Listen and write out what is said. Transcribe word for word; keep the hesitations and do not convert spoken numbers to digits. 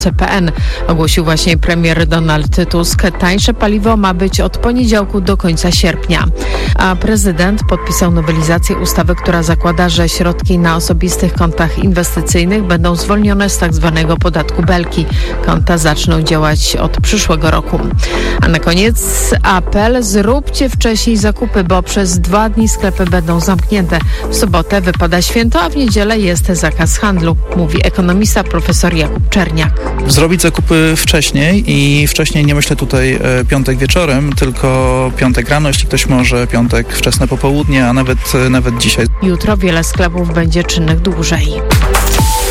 C P N, ogłosił właśnie premier Donald Tusk. Tańsze paliwo ma być od poniedziałku do końca sierpnia. A prezydent podpisał nowelizację ustawy, która zakłada, że środki na osobistych kontach inwestycyjnych będą zwolnione z tak zwanego podatku Belki. Konta zaczną działać od przyszłego roku. A na koniec apel: zróbcie wcześniej zakupy, bo przez dwa dni sklepy będą zamknięte. W sobotę wypada święto, a w niedzielę jest zakaz handlu, mówi ekonomista profesor Jakub Czerniak. Zrobić zakupy wcześniej i wcześniej nie myślę tutaj e, piątek wieczorem, tylko piątek rano, jeśli ktoś może, piątek wczesne popołudnie, a nawet, nawet dzisiaj. Jutro wiele sklepów będzie czynnych dłużej.